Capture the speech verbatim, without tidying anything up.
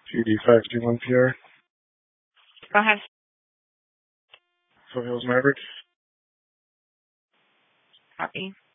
C D five two one P R. Go ahead. Foothills Maverick. Copy.